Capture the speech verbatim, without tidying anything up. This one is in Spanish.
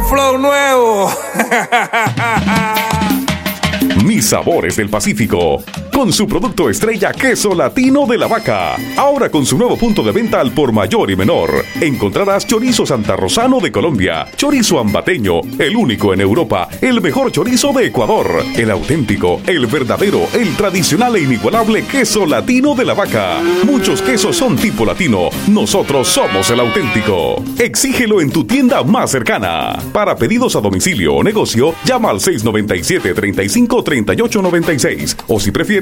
un flow nuevo. Mis Sabores del Pacífico, con su producto estrella Queso Latino de la Vaca. Ahora con su nuevo punto de venta al por mayor y menor. Encontrarás chorizo santarrosano de Colombia, chorizo ambateño, el único en Europa, el mejor chorizo de Ecuador, el auténtico, el verdadero, el tradicional e inigualable Queso Latino de la Vaca. Muchos quesos son tipo latino, nosotros somos el auténtico. Exígelo en tu tienda más cercana. Para pedidos a domicilio o negocio, llama al seis nueve siete, treinta y cinco, treinta y ocho noventa y seis o si prefieres